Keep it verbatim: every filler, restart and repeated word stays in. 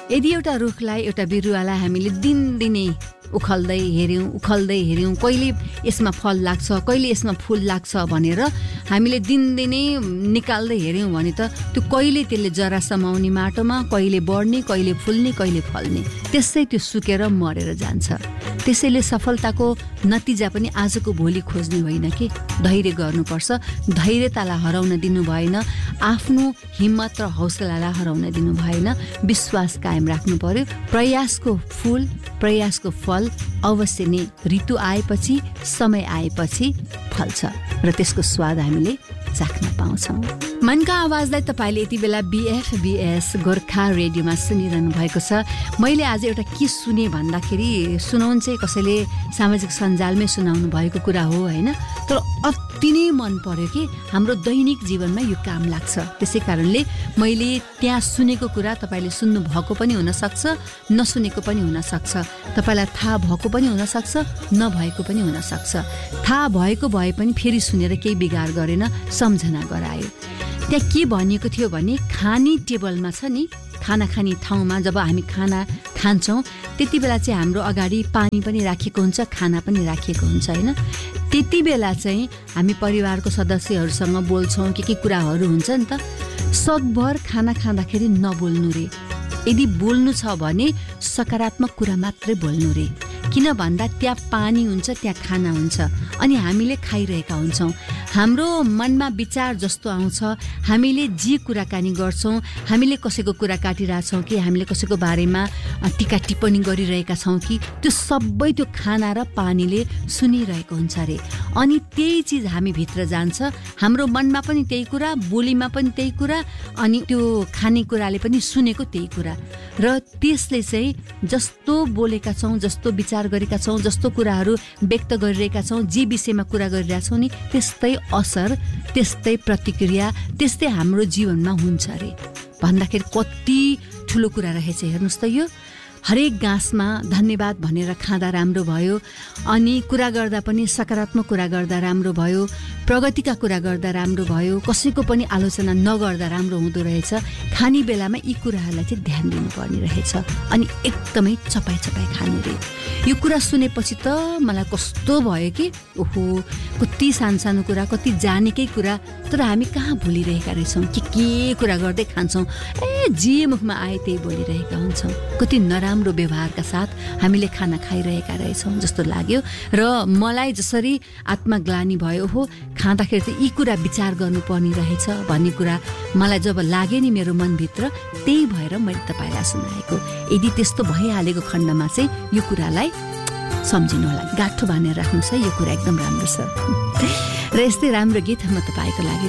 यदि एउटा रुखलाई एउटा बिरुवालाई हामीले दिनदिनै उखल्दै हेऱ्यौँ उखल्दै हेऱ्यौँ कहिले यसमा फल लाग्छ कहिले यसमा फुल लाग्छ भनेर हामीले दिनदिनै निकाल्दै हेऱ्यौँ भने त त्यो कहिले त्यसले जरा समाउने माटोमा कहिले बढ्ने कहिले फुल्ने कहिले फल्ने त्यसै त्यो सुकेर मरेर जान्छ। त्यसैले सफलताको नतिजा पनि आजको भोलि खोज्ने होइन कि धैर्य गर्नुपर्छ। धैर्यतालाई हराउन दिनु भएन, आफ्नो हिम्मत र हौसलालाई हराउन दिनु भएन, विश्वास कायम राख्नु पर्यो। प्रयासको फुल प्रयासको फल अवश्य नै ऋतु आएपछि समय आएपछि फल्छ र त्यसको स्वाद हामीले चाख्न पाउँछौँ। मनका आवाजलाई तपाईँले यति बेला बिएफबिएस गोर्खा रेडियोमा सुनिरहनु भएको छ। मैले आज एउटा के सुने भन्दाखेरि सुनाउनु चाहिँ कसैले सामाजिक सञ्जालमै सुनाउनु भएको कुरा हो होइन, तर अति नै मन पर्यो कि हाम्रो दैनिक जीवनमा यो काम लाग्छ। त्यसै कारणले मैले त्यहाँ सुनेको कुरा तपाईँले सुन्नु भएको पनि हुनसक्छ, नसुनेको पनि हुनसक्छ, तपाईँलाई थाहा भएको पनि हुनसक्छ, नभएको पनि हुनसक्छ। थाहा भएको भए पनि फेरि सुनेर केही बिगार गरेन, सम्झना गरायो। त्यहाँ के भनिएको थियो भने खाने टेबलमा छ नि, खाना खाने ठाउँमा जब हामी खाना खान्छौँ त्यति बेला चाहिँ हाम्रो अगाडि पानी पनि राखिएको हुन्छ, खाना पनि राखिएको हुन्छ होइन। त्यति बेला चाहिँ हामी परिवारको सदस्यहरूसँग बोल्छौँ, के के कुराहरू हुन्छ नि त। सकभर खाना खाँदाखेरि नबोल्नु रे, यदि बोल्नु छ भने सकारात्मक कुरा मात्रै बोल्नु रे। किन भन्दा त्यहाँ पानी हुन्छ, त्यहाँ खाना हुन्छ अनि हामीले खाइरहेका हुन्छौँ। हाम्रो मनमा विचार जस्तो आउँछ, हामीले जे कुराकानी गर्छौँ, हामीले कसैको कुरा काटिरहेछौँ कि हामीले कसैको बारेमा टिका टिप्पणी गरिरहेका छौँ कि त्यो सबै त्यो खाना र पानीले सुनिरहेको हुन्छ अरे। अनि त्यही चिज हामी भित्र जान्छ, हाम्रो मनमा पनि त्यही कुरा, बोलीमा पनि त्यही कुरा, अनि त्यो खानेकुराले पनि सुनेको त्यही कुरा र त्यसले चाहिँ जस्तो बोलेका छौँ, जस्तो विचार गरेका छौँ, जस्तो कुराहरू व्यक्त गरिरहेका छौँ, जे विषयमा कुरा गरिरहेछौँ नि त्यस्तै असर, त्यस्तै प्रतिक्रिया, त्यस्तै हाम्रो जीवनमा हुन्छ अरे। भन्दाखेरि कति ठुलो कुरा रहेछ हेर्नुहोस् त। यो हरेक गाँसमा धन्यवाद भनेर खाँदा राम्रो भयो, अनि कुरा गर्दा पनि सकारात्मक कुरा गर्दा राम्रो भयो, प्रगतिका कुरा गर्दा राम्रो भयो, कसैको पनि आलोचना नगर्दा राम्रो हुँदो रहेछ। खाने बेलामा यी कुराहरूलाई चाहिँ ध्यान दिनुपर्ने रहेछ अनि एकदमै चपाइ चपाइ खानु रे। यो कुरा सुनेपछि त मलाई कस्तो भयो कि ओहो, कति सानसानो कुरा, कति जानेकै कुरा, तर हामी कहाँ भुलिरहेका रहेछौँ कि के कुरा गर्दै खान्छौँ, ए जे मुखमा आए त्यही बोलिरहेका हुन्छौँ। कति नराम्रो व्यवहारका साथ हामीले खाना खाइरहेका रहेछौँ जस्तो लाग्यो। र मलाई जसरी आत्मग्लानी भयो हो खाँदाखेरि त यी कुरा विचार गर्नुपर्ने रहेछ भन्ने कुरा मलाई जब लाग्यो नि मेरो मनभित्र, त्यही भएर मैले तपाईँलाई सुनाएको। यदि त्यस्तो भइहालेको खण्डमा चाहिँ यो कुरालाई सम्झिनु होला, गाँठो बाँधेर राख्नुहोस् है, यो कुरा एकदम राम्रो छ। र यस्तै राम्रो गीत म तपाईँको लागि